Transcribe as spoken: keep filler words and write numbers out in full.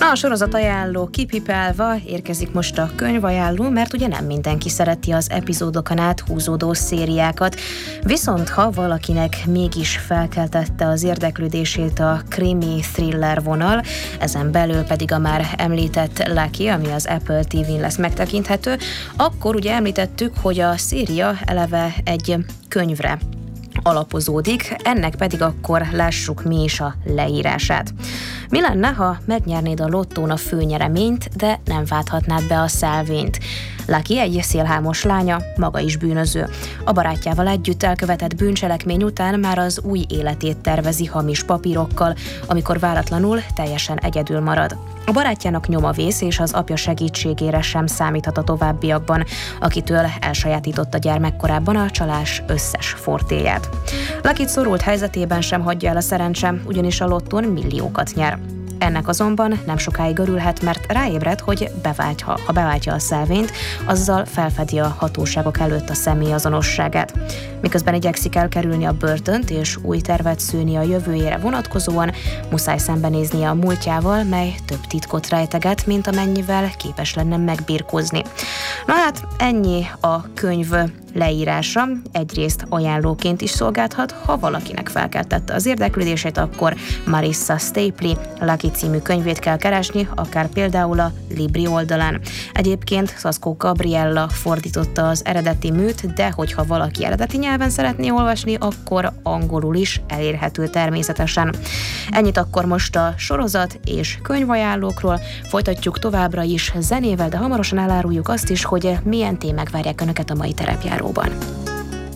Na, a sorozat ajánló kipipálva érkezik most a könyvajánló, mert ugye nem mindenki szereti az epizódokon át húzódó szériákat. Viszont ha valakinek mégis felkeltette az érdeklődését a krimi thriller vonal, ezen belül pedig a már említett Lucky, ami az Apple té vén lesz megtekinthető, akkor ugye említettük, hogy a széria eleve egy könyvre alapozódik, ennek pedig akkor lássuk mi is a leírását. Mi lenne, ha megnyernéd a lottón a főnyereményt, de nem válthatnád be a szelvényt? Lucky egy szélhámos lánya, maga is bűnöző. A barátjával együtt elkövetett bűncselekmény után már az új életét tervezi hamis papírokkal, amikor váratlanul teljesen egyedül marad. A barátjának nyoma vész, és az apja segítségére sem számíthat a továbbiakban, akitől elsajátította gyermekkorában a csalás összes fortéját. Lucky-t szorult helyzetében sem hagyja el a szerencsém, ugyanis a lottón milliókat nyer. Ennek azonban nem sokáig örülhet, mert ráébred, hogy bevált, ha, ha beváltja a szelvényt, azzal felfedi a hatóságok előtt a személyazonosságát. Miközben igyekszik elkerülni a börtönt és új tervet szőni a jövőjére vonatkozóan, muszáj szembenéznie a múltjával, mely több titkot rejteget, mint amennyivel képes lenne megbirkózni. Na hát, ennyi a könyv leírása, egyrészt ajánlóként is szolgálhat, ha valakinek felkeltette az érdeklődését, akkor Marissa Stapley Lucky című könyvét kell keresni, akár például a Libri oldalán. Egyébként Sasco Gabriella fordította az eredeti műt, de hogyha valaki eredeti nyelven szeretné olvasni, akkor angolul is elérhető természetesen. Ennyit akkor most a sorozat és könyvajánlókról, folytatjuk továbbra is zenével, de hamarosan eláruljuk azt is, hogy milyen témák várják Önöket a mai terepjáróban.